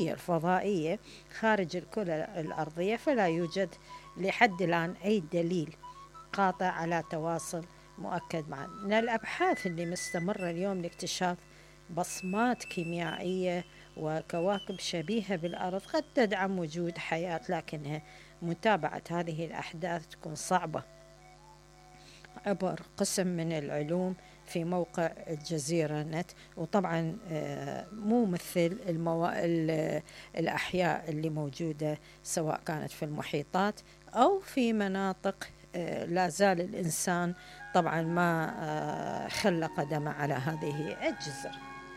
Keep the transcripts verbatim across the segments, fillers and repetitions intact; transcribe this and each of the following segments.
الفضائية خارج الكرة الأرضية، فلا يوجد لحد الآن أي دليل قاطع على تواصل مؤكد معا. من الأبحاث اللي مستمرة اليوم لاكتشاف بصمات كيميائية وكواكب شبيهة بالأرض قد تدعم وجود حياة، لكنها متابعة هذه الأحداث تكون صعبة عبر قسم من العلوم في موقع الجزيرة نت. وطبعا مو مثل المو... الأحياء اللي موجودة سواء كانت في المحيطات أو في مناطق لا زال الإنسان طبعا ما خلى قدمه على هذه الجزر.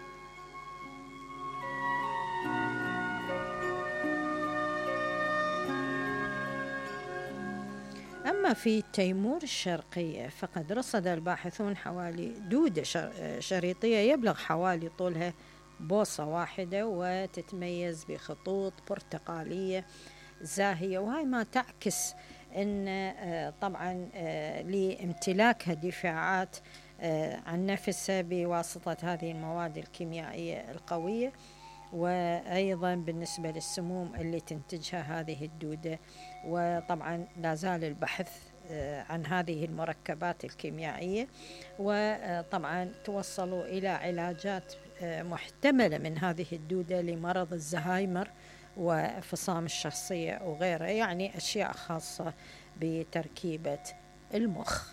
أما في تيمور الشرقية فقد رصد الباحثون حوالي دودة شريطية يبلغ حوالي طولها بوصة واحدة وتتميز بخطوط برتقالية زاهية، وهي ما تعكس أن طبعا لامتلاكها دفاعات عن نفسها بواسطة هذه المواد الكيميائية القوية. وأيضا بالنسبة للسموم اللي تنتجها هذه الدودة، وطبعا لا زال البحث عن هذه المركبات الكيميائية، وطبعا توصلوا إلى علاجات محتملة من هذه الدودة لمرض الزهايمر وانفصام الشخصية وغيره، يعني أشياء خاصة بتركيبة المخ.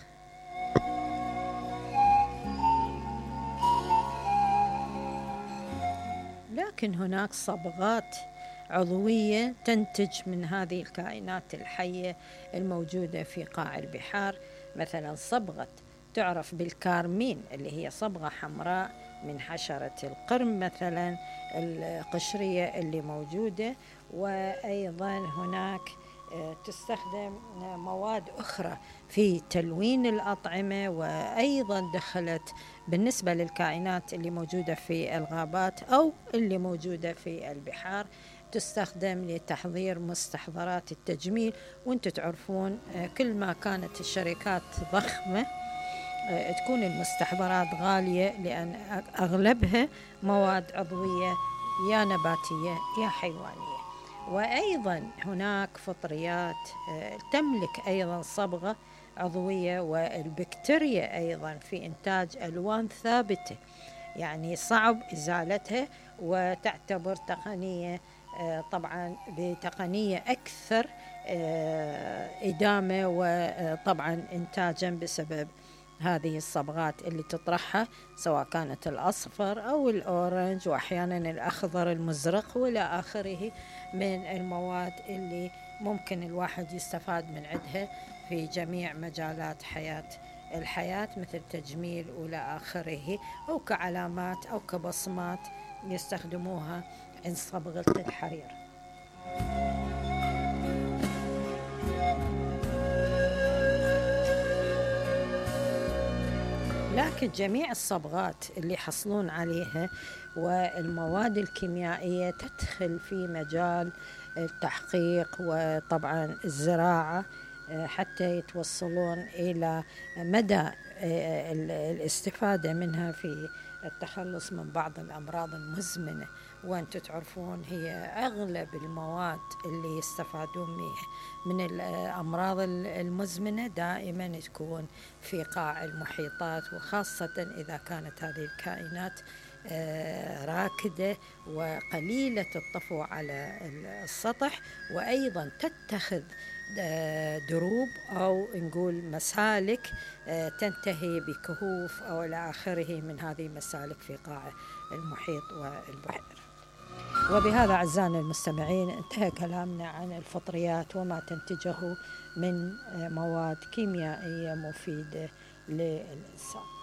لكن هناك صبغات عضوية تنتج من هذه الكائنات الحية الموجودة في قاع البحار، مثلا صبغة تعرف بالكارمين اللي هي صبغة حمراء من حشرة القرم مثلا القشرية اللي موجودة. وأيضا هناك تستخدم مواد أخرى في تلوين الأطعمة، وأيضا دخلت بالنسبة للكائنات اللي موجودة في الغابات أو اللي موجودة في البحار تستخدم لتحضير مستحضرات التجميل. وانتم تعرفون كل ما كانت الشركات ضخمة تكون المستحضرات غالية، لأن أغلبها مواد عضوية يا نباتية يا حيوانية. وأيضا هناك فطريات تملك أيضا صبغة عضوية، والبكتيريا أيضا في إنتاج ألوان ثابتة، يعني صعب إزالتها، وتعتبر تقنية طبعا بتقنية أكثر إدامة وطبعا إنتاجا بسبب هذه الصبغات اللي تطرحها، سواء كانت الأصفر أو الأورنج وأحيانا الأخضر المزرق وإلى آخره من المواد اللي ممكن الواحد يستفاد من عندها في جميع مجالات حياة الحياة، مثل تجميل وإلى آخره، أو كعلامات أو كبصمات يستخدموها عند صبغة الحرير. لكن جميع الصبغات اللي يحصلون عليها والمواد الكيميائية تدخل في مجال التحقيق وطبعا الزراعة حتى يتوصلون إلى مدى الاستفادة منها في التخلص من بعض الأمراض المزمنة. وأنتم تعرفون هي أغلب المواد اللي يستفادون من الأمراض المزمنة دائما تكون في قاع المحيطات، وخاصة إذا كانت هذه الكائنات راكدة وقليلة الطفو على السطح، وأيضا تتخذ دروب أو نقول مسالك تنتهي بكهوف أو إلى آخره من هذه المسالك في قاع المحيط والبحر. وبهذا أعزائنا المستمعين انتهى كلامنا عن الفطريات وما تنتجه من مواد كيميائية مفيدة للإنسان.